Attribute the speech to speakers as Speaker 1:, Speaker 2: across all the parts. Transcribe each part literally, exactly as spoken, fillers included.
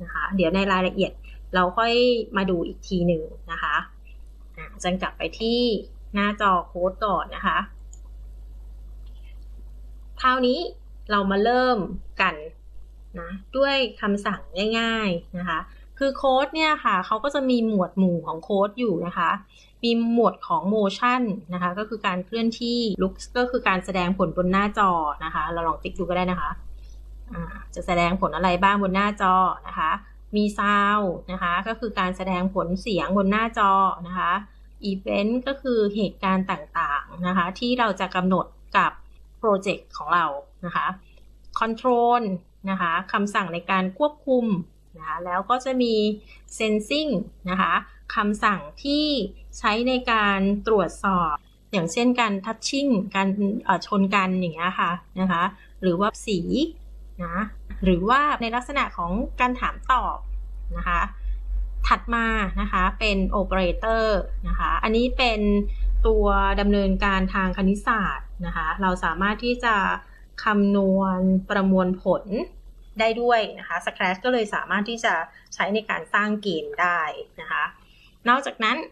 Speaker 1: นะคะเดี๋ยวในรายละเอียดเราค่อยมาดูอีกทีหนึ่งนะคะอาจารย์กลับไปที่หน้าจอโค้ดก่อนนะคะคราวนี้เรามาเริ่มกันนะด้วยคำสั่งง่ายๆนะคะคือโค้ดเนี่ยค่ะเขาก็จะมีหมวดหมู่ของโค้ดอยู่นะคะมีหมวดของ motion นะคะก็คือการเคลื่อนที่ looks ก็คือการแสดงผลบนหน้าจอนะคะเราลองติ๊กดูก็ได้นะคะจะแสดงผลอะไรบ้างบนหน้าจอนะคะมี sound นะคะก็คือการแสดงผลเสียงบนหน้าจอนะคะ event ก็คือเหตุการณ์ต่างๆนะคะที่เราจะกำหนดกับโปรเจกต์ของเรานะคะ control นะคะคำสั่งในการควบคุมนะคะแล้วก็จะมี sensing นะคะคำสั่งที่ใช้ในการตรวจสอบอย่างเช่นการ touching การชนกันอย่างเงี้ยค่ะนะคะหรือว่าสีนะหรือว่าในลักษณะของการถามตอบนะคะถัดมานะคะเป็น operator นะคะอันนี้เป็นตัวดำเนินการทางคณิตศาสตร์นะคะเราสามารถที่จะคำนวณประมวลผลได้ด้วยนะคะ Scratch ก็เลยสามารถที่จะใช้ในการสร้างเกมได้นะคะนอกจากนั้น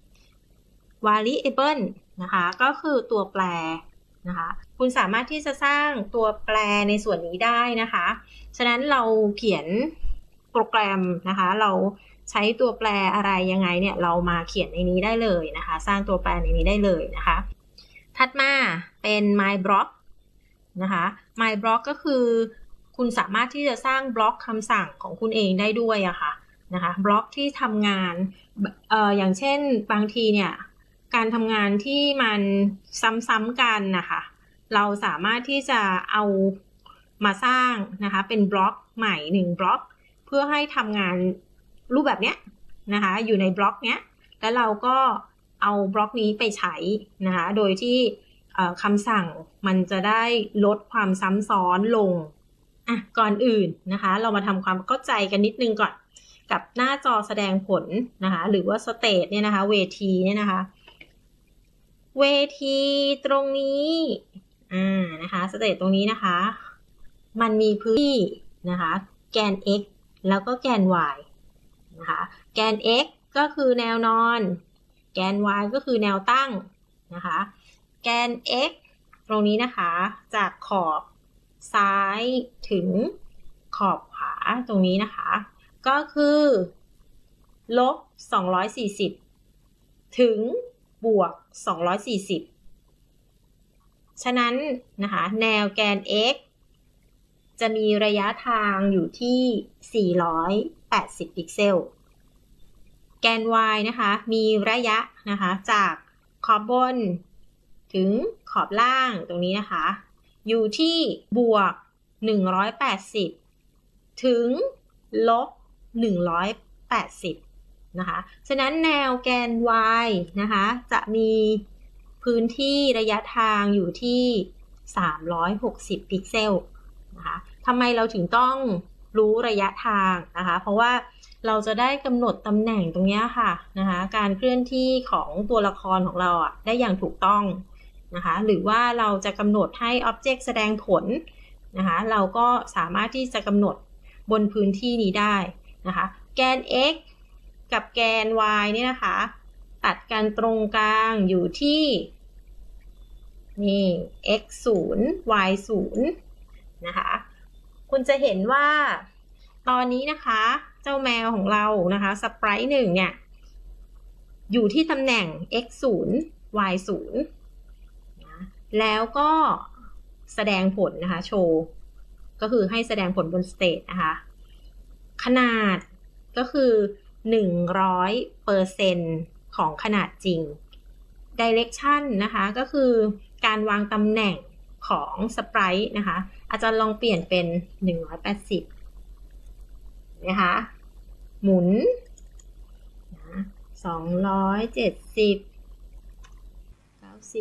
Speaker 1: variable นะคะก็คือตัวแปรนะคะคุณสามารถที่จะสร้างตัวแปรในส่วนนี้ได้นะคะฉะนั้นเราเขียนโปรแกรมนะคะเราใช้ตัวแปรอะไรยังไงเนี่ยเรามาเขียนในนี้ได้เลยนะคะสร้างตัวแปรในนี้ได้เลยนะคะถัดมาเป็น my block นะคะ my block ก็คือคุณสามารถที่จะสร้างบล็อกคำสั่งของคุณเองได้ด้วยอะค่ะนะคะบล็อกที่ทำงานเอ่ออย่างเช่นบางทีเนี่ยการทำงานที่มันซ้ำๆกันนะคะเราสามารถที่จะเอามาสร้างนะคะเป็นบล็อกใหม่หนึ่งบล็อกเพื่อให้ทำงานรูปแบบเนี้ยนะคะอยู่ในบล็อกเนี้ยแล้วเราก็เอาบล็อกนี้ไปใช้นะคะโดยที่คำสั่งมันจะได้ลดความซ้ำซ้อนลงอ่ะก่อนอื่นนะคะเรามาทำความเข้าใจกันนิดนึงก่อนกับหน้าจอแสดงผลนะคะหรือว่าสเตจเนี่ยนะคะเวทีเนี่ยนะคะเวทีตรงนี้อ่านะคะสเตจตรงนี้นะคะมันมีพื้นที่นะคะแกน x แล้วก็แกน y นะคะแกน x ก็คือแนวนอนแกน y ก็คือแนวตั้งนะคะแกน x ตรงนี้นะคะจากขอบซ้ายถึงขอบขวาตรงนี้นะคะก็คือลบสองร้อยสี่สิบถึงบวกสองร้อยสี่สิบฉะนั้นนะคะแนวแกน x จะมีระยะทางอยู่ที่สี่ร้อยแปดสิบพิกเซลแกน y นะคะมีระยะนะคะจากขอบบนถึงขอบล่างตรงนี้นะคะอยู่ที่บวกหนึ่งร้อยแปดสิบถึงลบหนึ่งร้อยแปดสิบนะคะฉะนั้นแนวแกน y นะคะจะมีพื้นที่ระยะทางอยู่ที่สามร้อยหกสิบพิกเซลนะคะทำไมเราถึงต้องรู้ระยะทางนะคะเพราะว่าเราจะได้กำหนดตำแหน่งตรงนี้ค่ะนะคะการเคลื่อนที่ของตัวละครของเราอ่ะได้อย่างถูกต้องนะคะหรือว่าเราจะกำหนดให้ Object แสดงผลนะคะเราก็สามารถที่จะกำหนดบนพื้นที่นี้ได้นะคะแกน x กับแกน y นี่นะคะตัดกันตรงกลางอยู่ที่นี่ x ศูนย์ y ศูนย์นะคะคุณจะเห็นว่าตอนนี้นะคะเจ้าแมวของเรานะคะสไปรท์หนึ่งเนี่ยอยู่ที่ตำแหน่ง x ศูนย์ y ศูนย์นะแล้วก็แสดงผลนะคะโชว์ก็คือให้แสดงผลบนสเตจนะคะขนาดก็คือหนึ่งร้อยเปอร์เซ็นต์ของขนาดจริง Direction นะคะก็คือการวางตำแหน่งของสไปรท์นะคะอาจารย์ลองเปลี่ยนเป็นหนึ่งร้อยแปดสิบนะคะหมุนนะสองร้อยเจ็ดสิบ เก้าสิบ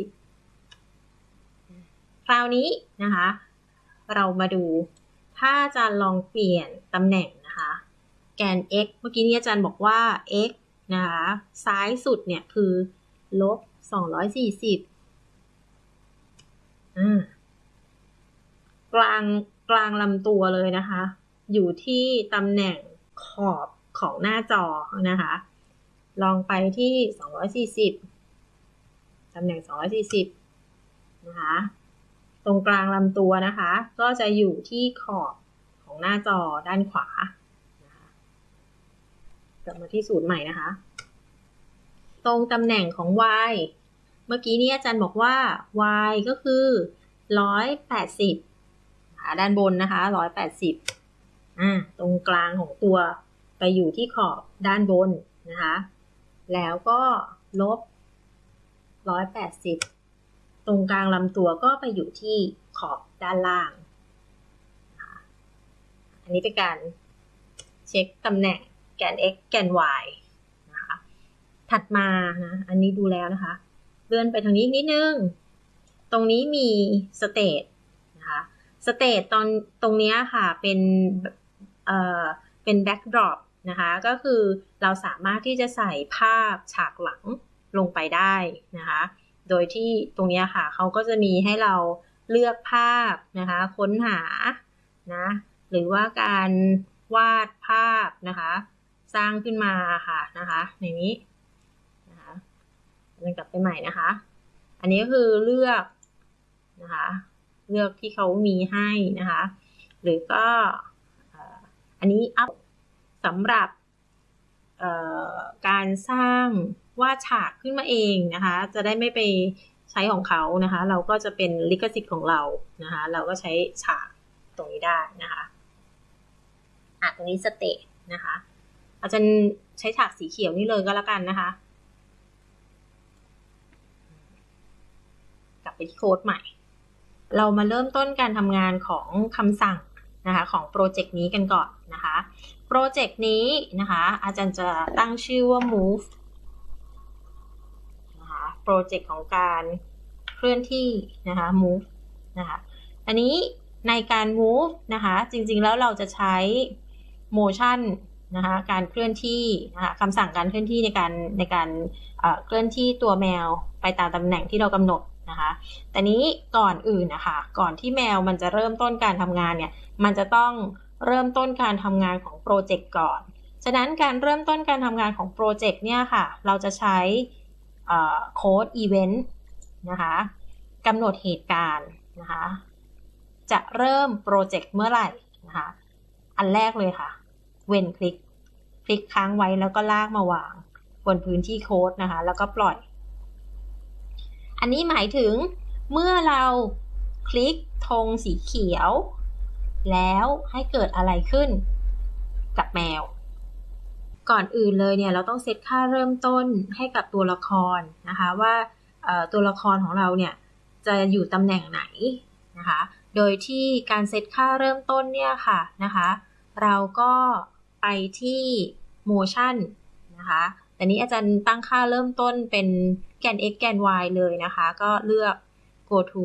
Speaker 1: คราวนี้นะคะเรามาดูถ้าอาจารย์ลองเปลี่ยนตำแหน่งนะคะแกน x เมื่อกี้นี้อาจารย์บอกว่า x นะคะซ้ายสุดเนี่ยคือลบสองร้อยสี่สิบอ่ากลางกลางลำตัวเลยนะคะอยู่ที่ตำแหน่งขอบของหน้าจอนะคะลองไปที่สองร้อยสี่สิบตำแหน่งสองร้อยสี่สิบนะคะตรงกลางลำตัวนะคะก็จะอยู่ที่ขอบของหน้าจอด้านขวานะคะกลับมาที่ศูนย์ใหม่นะคะตรงตำแหน่งของ y เมื่อกี้นี้อาจารย์บอกว่า y ก็คือหนึ่งร้อยแปดสิบด้านบนนะคะหนึ่งร้อยแปดสิบอ่าตรงกลางของตัวไปอยู่ที่ขอบด้านบนนะคะแล้วก็ลบหนึ่งร้อยแปดสิบตรงกลางลำตัวก็ไปอยู่ที่ขอบด้านล่างนะคะอันนี้เป็นการเช็คตำแหน่งแกน x แกน y นะคะถัดมานะอันนี้ดูแล้วนะคะเลื่อนไปทางนี้นิดนึงตรงนี้มีสเตทนะคะสเตทตอนตรงนี้ค่ะเป็นเอ่อเป็นแบ็กดรอปนะคะก็คือเราสามารถที่จะใส่ภาพฉากหลังลงไปได้นะคะโดยที่ตรงนี้ค่ะเขาก็จะมีให้เราเลือกภาพนะคะค้นหานะหรือว่าการวาดภาพนะคะสร้างขึ้นมาค่ะนะคะในนี้นะคะกลับไปใหม่นะคะอันนี้ก็คือเลือกนะคะเลือกที่เขามีให้นะคะหรือก็อันนี้อัพสำหรับการสร้างวาดฉากขึ้นมาเองนะคะจะได้ไม่ไปใช้ของเขานะคะเราก็จะเป็นลิขสิทธิ์ของเรานะคะเราก็ใช้ฉากตรงนี้ได้นะคะอ่ะตรงนี้สเตทนะคะอาจารย์ใช้ฉากสีเขียวนี่เลยก็แล้วกันนะคะกลับไปที่โค้ดใหม่เรามาเริ่มต้นการทำงานของคำสั่งนะคะของโปรเจกต์นี้กันก่อนนะคะโปรเจกต์นี้นะคะอาจารย์จะตั้งชื่อว่า move นะคะโปรเจกต์ของการเคลื่อนที่นะคะ move นะคะอันนี้ในการ move นะคะจริงๆแล้วเราจะใช้ motion นะคะการเคลื่อนที่นะคะคำสั่งการเคลื่อนที่ในการในการเคลื่อนที่ตัวแมวไปตามตำแหน่งที่เรากำหนดนะคะแต่นี้ก่อนอื่นนะคะก่อนที่แมวมันจะเริ่มต้นการทำงานเนี่ยมันจะต้องเริ่มต้นการทำงานของโปรเจกต์ก่อนฉะนั้นการเริ่มต้นการทำงานของโปรเจกต์เนี่ยค่ะเราจะใช้โค้ดอีเวนต์นะคะกำหนดเหตุการณ์นะคะจะเริ่มโปรเจกต์เมื่อไหร่นะคะอันแรกเลยค่ะเว้นคลิกคลิกค้างไว้แล้วก็ลากมาวางบนพื้นที่โค้ดนะคะแล้วก็ปล่อยอันนี้หมายถึงเมื่อเราคลิกธงสีเขียวแล้วให้เกิดอะไรขึ้นกับแมวก่อนอื่นเลยเนี่ยเราต้องเซตค่าเริ่มต้นให้กับตัวละครนะคะว่าตัวละครของเราเนี่ยจะอยู่ตำแหน่งไหนนะคะโดยที่การเซตค่าเริ่มต้นเนี่ยค่ะนะคะเราก็ไปที่ motion นะคะแต่นี้อาจารย์ตั้งค่าเริ่มต้นเป็นแกน x แกน y เลยนะคะก็เลือก go to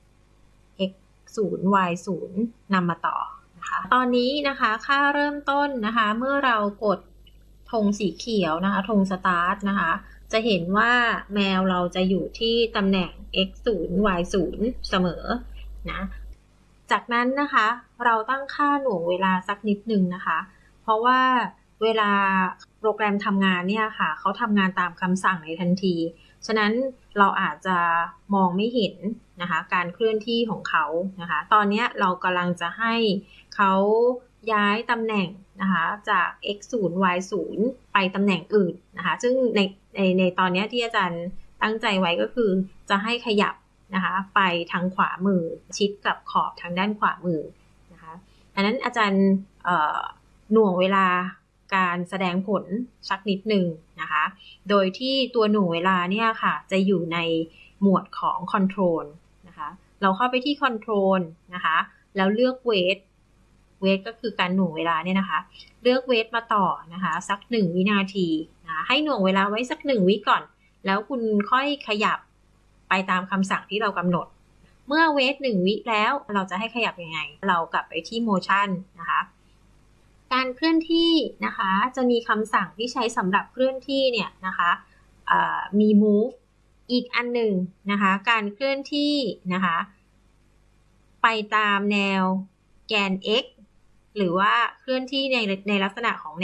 Speaker 1: x ศูนย์ y ศูนย์นำมาต่อนะคะตอนนี้นะคะค่าเริ่มต้นนะคะเมื่อเรากดธงสีเขียวนะคะธง start นะคะจะเห็นว่าแมวเราจะอยู่ที่ตำแหน่ง x ศูนย์ y ศูนย์เสมอนะจากนั้นนะคะเราตั้งค่าหน่วงเวลาสักนิดนึงนะคะเพราะว่าเวลาโปรแกรมทำงานเนี่ยค่ะเขาทำงานตามคำสั่งในทันทีฉะนั้นเราอาจจะมองไม่เห็นนะคะการเคลื่อนที่ของเขานะคะตอนนี้เรากำลังจะให้เขาย้ายตำแหน่งนะคะจาก x ศูนย์ y ศูนย์ไปตำแหน่งอื่นนะคะซึ่งในในในตอนนี้ที่อาจารย์ตั้งใจไว้ก็คือจะให้ขยับนะคะไปทางขวามือชิดกับขอบทางด้านขวามือนะคะอันนั้นอาจารย์หน่วงเวลาการแสดงผลสักนิดหนึ่งนะคะโดยที่ตัวหน่วงเวลาเนี่ยค่ะจะอยู่ในหมวดของ Control นะคะเราเข้าไปที่ Control นะคะแล้วเลือก Wait Wait ก็คือการหน่วงเวลาเนี่ยนะคะเลือก Wait มาต่อนะคะสักหนึ่งวินาทีนะให้หน่วงเวลาไว้สักหนึ่งวิก่อนแล้วคุณค่อยขยับไปตามคำสั่งที่เรากำหนดเมื่อ Wait หนึ่งวิแล้วเราจะให้ขยับยังไงเรากลับไปที่ Motion นะคะการเคลื่อนที่นะคะจะมีคำสั่งที่ใช้สำหรับเคลื่อนที่เนี่ยนะคะมี move อีกอันหนึ่งนะคะการเคลื่อนที่นะคะไปตามแนวแกน x หรือว่าเคลื่อนที่ในในลักษณะของ